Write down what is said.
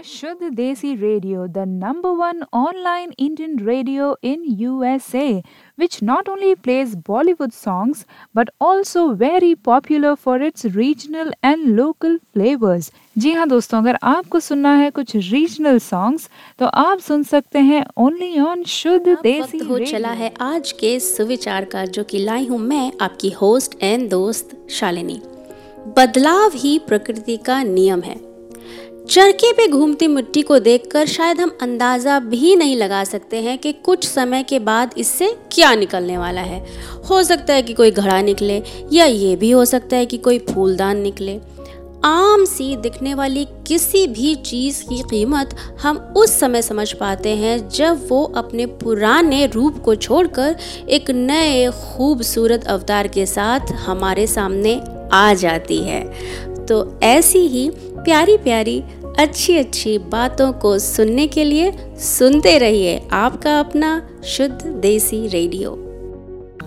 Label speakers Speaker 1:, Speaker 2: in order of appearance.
Speaker 1: Shuddh Desi Radio, the number one online Indian radio in USA, which not only plays Bollywood songs but also very popular for its regional and local flavors. जी हाँ दोस्तों, अगर आपको सुनना है कुछ regional songs तो आप सुन सकते हैं ओनली ऑन शुद्ध देसी
Speaker 2: वक्त हो चला है आज के सुविचार का, जो कि लाई हूँ मैं आपकी होस्ट एंड दोस्त शालिनी। बदलाव ही प्रकृति का नियम है। चरखे पे घूमती मिट्टी को देखकर शायद हम अंदाज़ा भी नहीं लगा सकते हैं कि कुछ समय के बाद इससे क्या निकलने वाला है। हो सकता है कि कोई घड़ा निकले, या ये भी हो सकता है कि कोई फूलदान निकले। आम सी दिखने वाली किसी भी चीज़ की कीमत हम उस समय समझ पाते हैं जब वो अपने पुराने रूप को छोड़कर एक नए खूबसूरत अवतार के साथ हमारे सामने आ जाती है। तो ऐसी ही प्यारी प्यारी अच्छी अच्छी बातों को सुनने के लिए सुनते रहिए आपका अपना शुद्ध देसी रेडियो।